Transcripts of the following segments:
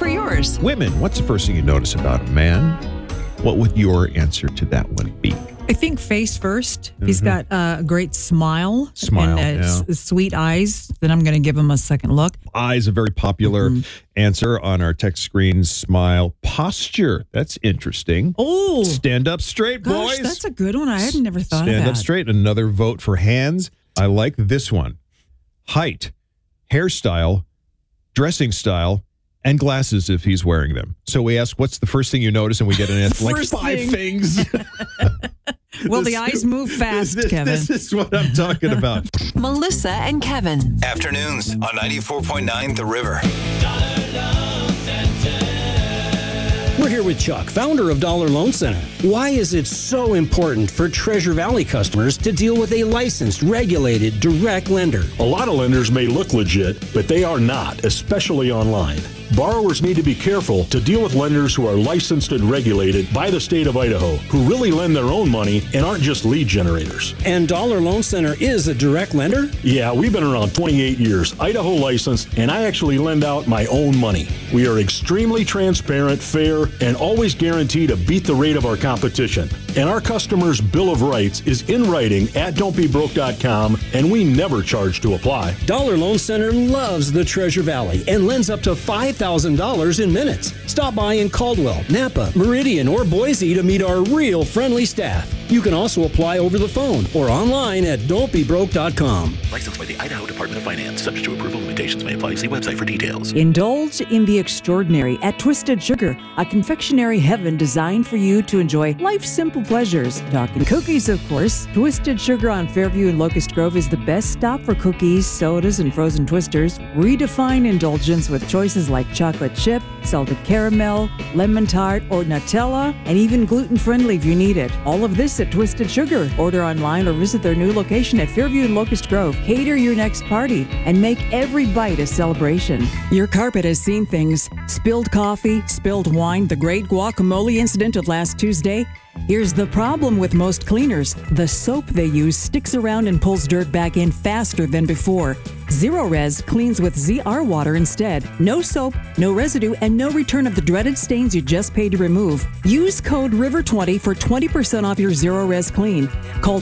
yours. Women, what's the first thing you notice about a man? What would your answer to that one be? I think face first. If he's got a great smile. And sweet eyes, then I'm going to give him a second look. Eyes, a very popular answer on our text screen. Smile. Posture. That's interesting. Oh. Stand up straight, Gosh, boys. that's a good one. I had never thought of that. Stand up straight. Another vote for hands. I like this one. Height, hairstyle, dressing style, and glasses if he's wearing them. So we ask, what's the first thing you notice? And we get an answer like five things. Well, the eyes move fast, Kevin. This is what I'm talking about. Melissa and Kevin. Afternoons on 94.9 The River. We're here with Chuck, founder of Dollar Loan Center. Why is it so important for Treasure Valley customers to deal with a licensed, regulated, direct lender? A lot of lenders may look legit, but they are not, especially online. Borrowers need to be careful to deal with lenders who are licensed and regulated by the state of Idaho, who really lend their own money and aren't just lead generators. And Dollar Loan Center is a direct lender? Yeah, we've been around 28 years, Idaho licensed, and I actually lend out my own money. We are extremely transparent, fair, and always guarantee to beat the rate of our competition. And our customers' Bill of Rights is in writing at don'tbebroke.com, and we never charge to apply. Dollar Loan Center loves the Treasure Valley and lends up to $5,000 in minutes. Stop by in Caldwell, Napa, Meridian, or Boise to meet our real friendly staff. You can also apply over the phone or online at don'tbebroke.com. Licensed by the Idaho Department of Finance. Subject to approval, limitations may apply. See website for details. Indulge in the extraordinary at Twisted Sugar, a confectionery heaven designed for you to enjoy life's simple pleasures. Talking cookies, of course. Twisted Sugar on Fairview and Locust Grove is the best stop for cookies, sodas, and frozen twisters. Redefine indulgence with choices like chocolate chip, salted caramel, lemon tart, or Nutella, and even gluten-friendly if you need it. All of this at Twisted Sugar. Order online or visit their new location at Fairview and Locust Grove. Cater your next party and make every bite a celebration. Your carpet has seen things. Spilled coffee, spilled wine, the great guacamole incident of last Tuesday. Here's the problem with most cleaners. The soap they use sticks around and pulls dirt back in faster than before. Zero-Res cleans with ZR water instead. No soap, no residue, and no return of the dreaded stains you just paid to remove. Use code RIVER20 for 20% off your Zero-Res clean. Call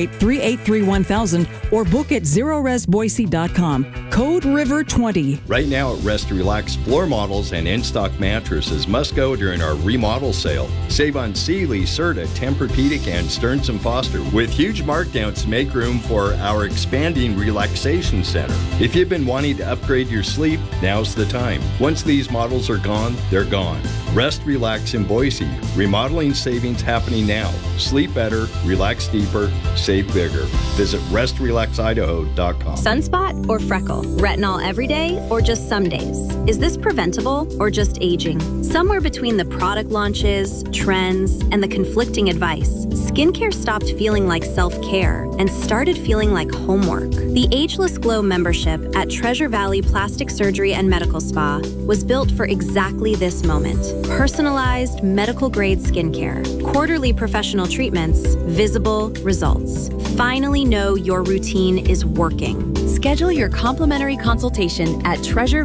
208-383-1000 or book at ZeroResBoise.com. Code RIVER20. Right now at Rest Relax, floor models and in-stock mattresses must go during our remodel sale. Save on Sealy, Serta, Tempur-Pedic, and Stearns & Foster with huge markdowns to make room for our expanding relaxation center. If you've been wanting to upgrade your sleep, now's the time. Once these models are gone, they're gone. Rest Relax in Boise. Remodeling savings happening now. Sleep better, relax deeper, save bigger. Visit restrelaxidaho.com. Sunspot or freckle? Retinol every day or just some days? Is this preventable or just aging? Somewhere between the product launches, trends, and the conflicting advice, skincare stopped feeling like self-care and started feeling like homework. The Ageless Glow membership at Treasure Valley Plastic Surgery and Medical Spa was built for exactly this moment. Personalized medical-grade skincare, quarterly professional treatments, visible results. Finally know your routine is working. Schedule your complimentary consultation at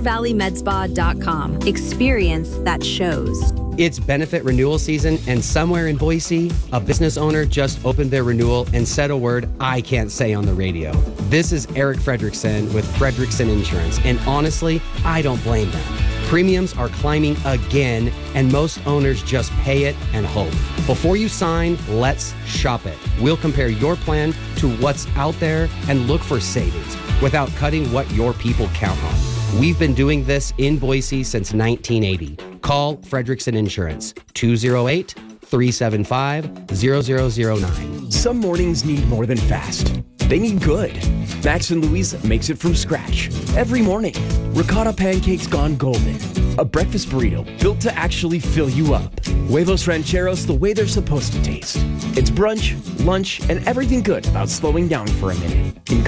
treasurevalleymedspa.com. Experience that shows. It's benefit renewal season, and somewhere in Boise, a business owner just opened their renewal and said a word I can't say on the radio. This is Eric Fredrickson with Fredrickson Insurance, and honestly, I don't blame them. Premiums are climbing again, and most owners just pay it and hope. Before you sign, let's shop it. We'll compare your plan to what's out there and look for savings without cutting what your people count on. We've been doing this in Boise since 1980. Call Fredrickson Insurance, 208-375-0009. Some mornings need more than fast. They need good. Max and Louise makes it from scratch. Every morning, ricotta pancakes gone golden. A breakfast burrito built to actually fill you up. Huevos rancheros the way they're supposed to taste. It's brunch, lunch, and everything good about slowing down for a minute.